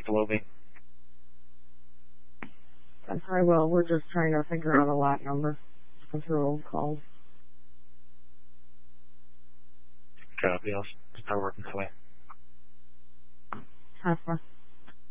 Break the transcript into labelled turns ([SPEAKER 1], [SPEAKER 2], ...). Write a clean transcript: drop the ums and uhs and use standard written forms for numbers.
[SPEAKER 1] the lobby.
[SPEAKER 2] I will. We're just trying to figure out a lot number. Go through old calls.
[SPEAKER 1] Copy. I'll start working that way.
[SPEAKER 2] Half